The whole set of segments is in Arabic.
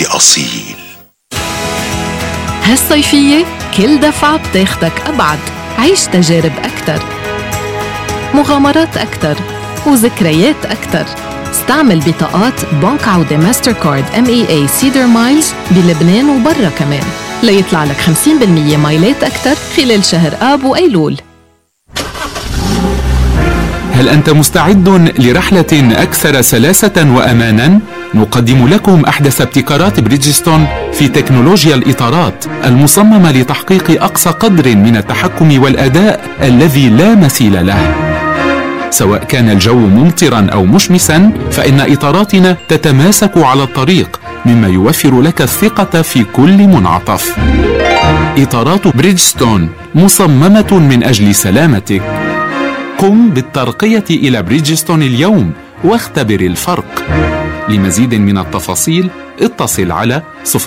أصيل. هالصيفية كل دفعة بتاخدك أبعد. عيش تجارب أكتر، مغامرات أكتر، وذكريات أكتر. استعمل بطاقات بنك عودة ماستر كارد MEA سيدر مايلز بلبنان وبرا كمان ليطلع لك 50% مايلات أكتر خلال شهر آب وأيلول. هل أنت مستعد لرحلة أكثر سلاسة وأمانا؟ نقدم لكم أحدث ابتكارات بريدجستون في تكنولوجيا الإطارات المصممة لتحقيق أقصى قدر من التحكم والأداء الذي لا مثيل له. سواء كان الجو ممطرا أو مشمسا فإن إطاراتنا تتماسك على الطريق، مما يوفر لك الثقة في كل منعطف. إطارات بريدجستون مصممة من أجل سلامتك. قم بالترقية إلى بريدجستون اليوم واختبر الفرق. لمزيد من التفاصيل اتصل على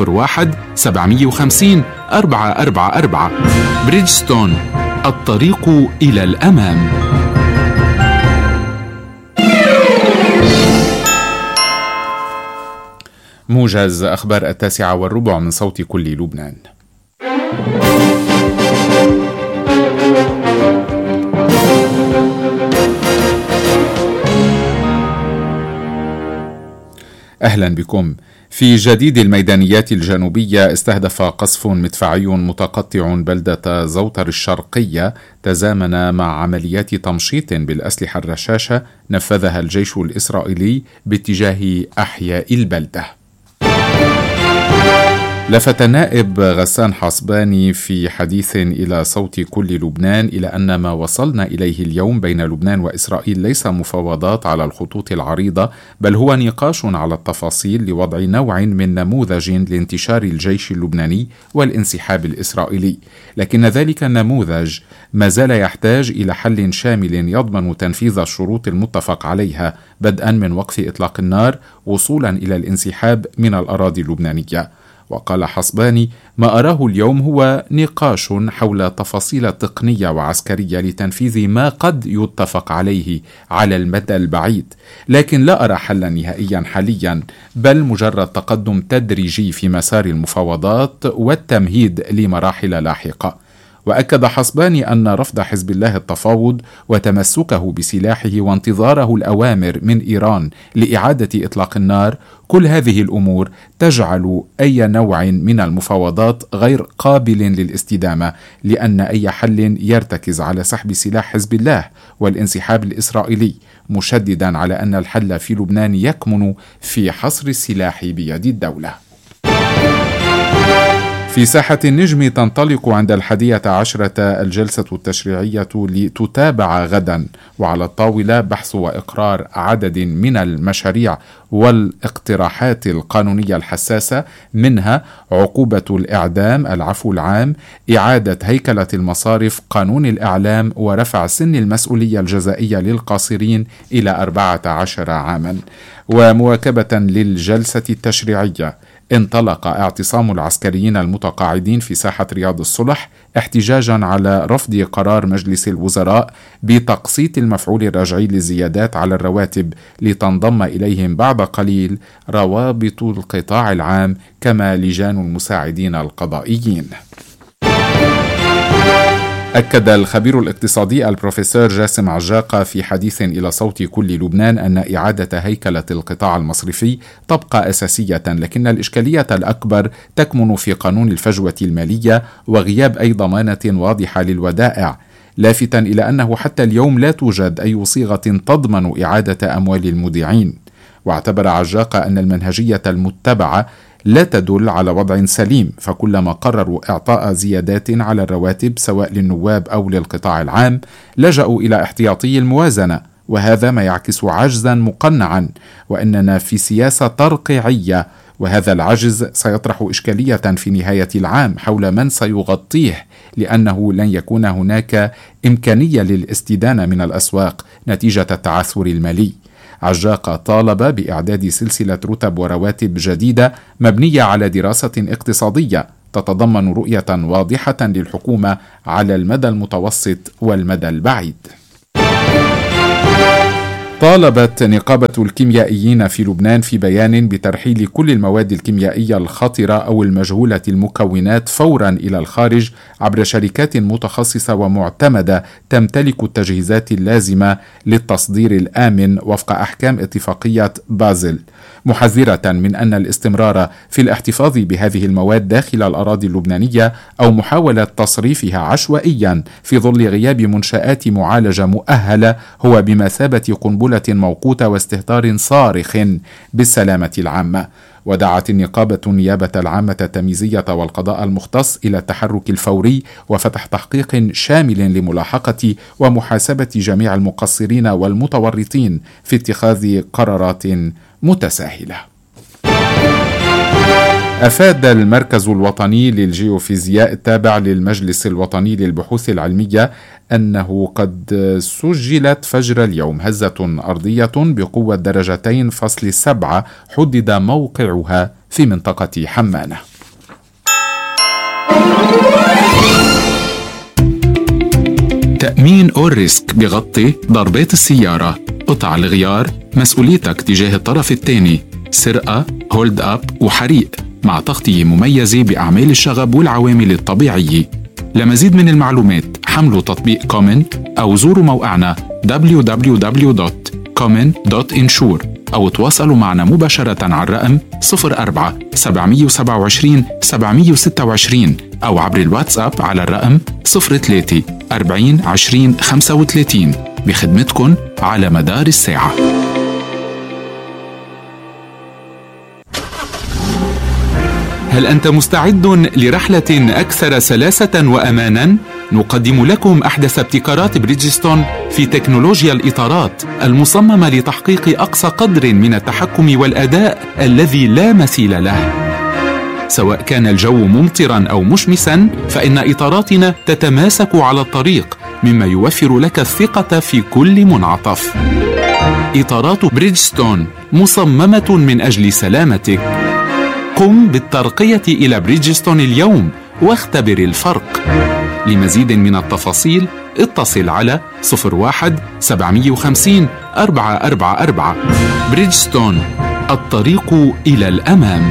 01-750-444. بريدجستون، الطريق إلى الأمام. موجز أخبار 9:15 من صوت كل لبنان. أهلا بكم. في جديد الميدانيات الجنوبية، استهدف قصف مدفعي متقطع بلدة زوطر الشرقية تزامن مع عمليات تمشيط بالأسلحة الرشاشة نفذها الجيش الإسرائيلي باتجاه أحياء البلدة. لفت النائب غسان حصباني في حديث إلى صوت كل لبنان إلى أن ما وصلنا إليه اليوم بين لبنان وإسرائيل ليس مفاوضات على الخطوط العريضة، بل هو نقاش على التفاصيل لوضع نوع من نموذج لانتشار الجيش اللبناني والانسحاب الإسرائيلي، لكن ذلك النموذج ما زال يحتاج إلى حل شامل يضمن تنفيذ الشروط المتفق عليها، بدءا من وقف إطلاق النار وصولا إلى الانسحاب من الأراضي اللبنانية. وقال حصباني: ما أراه اليوم هو نقاش حول تفاصيل تقنية وعسكرية لتنفيذ ما قد يتفق عليه على المدى البعيد، لكن لا أرى حلا نهائيا حاليا، بل مجرد تقدم تدريجي في مسار المفاوضات والتمهيد لمراحل لاحقة. وأكد حصباني أن رفض حزب الله التفاوض وتمسكه بسلاحه وانتظاره الأوامر من إيران لإعادة إطلاق النار، كل هذه الأمور تجعل أي نوع من المفاوضات غير قابل للاستدامة، لأن أي حل يرتكز على سحب سلاح حزب الله والانسحاب الإسرائيلي، مشددا على أن الحل في لبنان يكمن في حصر السلاح بيد الدولة. في ساحة النجم تنطلق عند 11 الجلسة التشريعية لتتابع غدا، وعلى الطاولة بحث وإقرار عدد من المشاريع والاقتراحات القانونية الحساسة، منها عقوبة الإعدام، العفو العام، إعادة هيكلة المصارف، قانون الإعلام، ورفع سن المسؤولية الجزائية للقاصرين إلى 14 عاما. ومواكبة للجلسة التشريعية، انطلق اعتصام العسكريين المتقاعدين في ساحة رياض الصلح احتجاجا على رفض قرار مجلس الوزراء بتقسيط المفعول الرجعي للزيادات على الرواتب لتنضم إليهم بعد قليل روابط القطاع العام كما لجان المساعدين القضائيين. أكد الخبير الاقتصادي البروفيسور جاسم عجاقة في حديث إلى صوت كل لبنان أن إعادة هيكلة القطاع المصرفي تبقى أساسية، لكن الإشكالية الأكبر تكمن في قانون الفجوة المالية وغياب أي ضمانة واضحة للودائع، لافتا إلى أنه حتى اليوم لا توجد أي صيغة تضمن إعادة أموال المودعين. واعتبر عجاقة أن المنهجية المتبعة لا تدل على وضع سليم، فكلما قرروا إعطاء زيادات على الرواتب سواء للنواب أو للقطاع العام لجأوا إلى احتياطي الموازنة، وهذا ما يعكس عجزا مقنعا، وأننا في سياسة ترقيعية، وهذا العجز سيطرح إشكالية في نهاية العام حول من سيغطيه، لأنه لن يكون هناك إمكانية للاستدانة من الأسواق نتيجة التعثر المالي. عجاقة طالب بإعداد سلسلة رتب ورواتب جديدة مبنية على دراسة اقتصادية تتضمن رؤية واضحة للحكومة على المدى المتوسط والمدى البعيد. طالبت نقابة الكيميائيين في لبنان في بيان بترحيل كل المواد الكيميائية الخطرة أو المجهولة المكونات فورا إلى الخارج عبر شركات متخصصة ومعتمدة تمتلك التجهيزات اللازمة للتصدير الآمن وفق أحكام اتفاقية بازل، محذرة من أن الاستمرار في الاحتفاظ بهذه المواد داخل الأراضي اللبنانية أو محاولة تصريفها عشوائيا في ظل غياب منشآت معالجة مؤهلة هو بمثابة قنبلة موقوتة واستهتار صارخ بالسلامة العامة. ودعت النقابة النيابة العامة التمييزية والقضاء المختص إلى التحرك الفوري وفتح تحقيق شامل لملاحقة ومحاسبة جميع المقصرين والمتورطين في اتخاذ قرارات متساهلة. أفاد المركز الوطني للجيوفيزياء التابع للمجلس الوطني للبحوث العلمية أنه قد سجلت فجر اليوم هزة أرضية بقوة 2.7 حدد موقعها في منطقة حمانة. تأمين أول ريسك بغطي ضربات السيارة، قطع الغيار، مسؤوليتك تجاه الطرف الثاني، سرقة، هولد أب وحريق، مع تغطية مميزة بأعمال الشغب والعوامل الطبيعية. لمزيد من المعلومات حملوا تطبيق كومن أو زوروا موقعنا www.common.insure أو تواصلوا معنا مباشرة على الرقم 04 727 726 أو عبر الواتساب على الرقم 03 40 20 35 بخدمتكم على مدار الساعة. هل أنت مستعد لرحلة أكثر سلاسة وأماناً؟ نقدم لكم أحدث ابتكارات بريدجستون في تكنولوجيا الإطارات المصممة لتحقيق أقصى قدر من التحكم والأداء الذي لا مثيل له. سواء كان الجو ممطراً أو مشمساً، فإن إطاراتنا تتماسك على الطريق، مما يوفر لك الثقة في كل منعطف. إطارات بريدجستون مصممة من أجل سلامتك. قم بالترقية إلى بريدجستون اليوم واختبر الفرق. لمزيد من التفاصيل اتصل على 01 750 444. بريدجستون، الطريق إلى الأمام.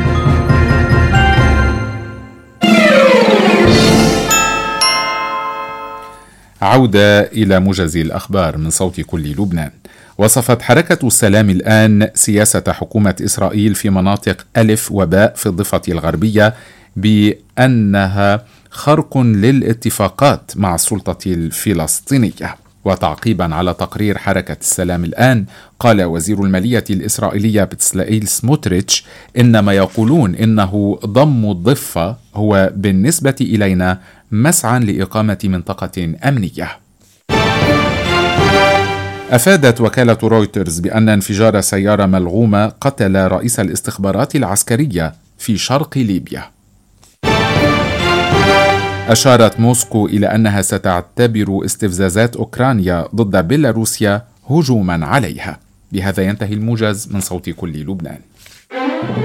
عودة إلى موجز الأخبار من صوت كل لبنان. وصفت حركة السلام الآن سياسة حكومة إسرائيل في مناطق ألف وباء في الضفة الغربية بأنها خرق للاتفاقات مع السلطة الفلسطينية. وتعقيبا على تقرير حركة السلام الآن، قال وزير المالية الإسرائيلية بتسلائيل سموتريتش إن ما يقولون إنه ضم الضفة هو بالنسبة إلينا مسعى لإقامة منطقة أمنية. أفادت وكالة رويترز بأن انفجار سيارة ملغومة قتل رئيس الاستخبارات العسكرية في شرق ليبيا. أشارت موسكو إلى أنها ستعتبر استفزازات أوكرانيا ضد بيلاروسيا هجوما عليها. بهذا ينتهي الموجز من صوت كل لبنان.